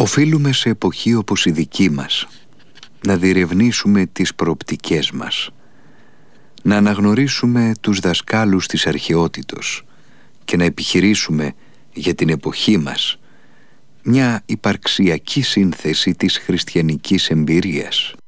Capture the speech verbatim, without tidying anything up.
Οφείλουμε σε εποχή όπως η δική μας να διερευνήσουμε τις προοπτικές μας, να αναγνωρίσουμε τους δασκάλους της αρχαιότητος και να επιχειρήσουμε για την εποχή μας μια υπαρξιακή σύνθεση της χριστιανικής εμπειρίας.